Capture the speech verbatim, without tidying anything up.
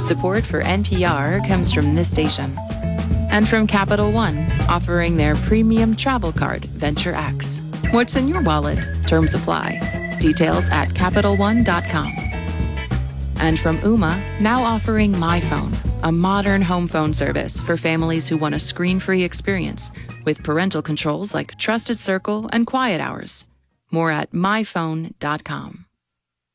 Support for N P R comes from this station. And from Capital One, offering their premium travel card, Venture X. What's in your wallet? Terms apply. Details at Capital One dot com. And from Ooma, now offering MyPhone, a modern home phone service for families who want a screen-free experience with parental controls like Trusted Circle and Quiet Hours. More at My Phone dot com.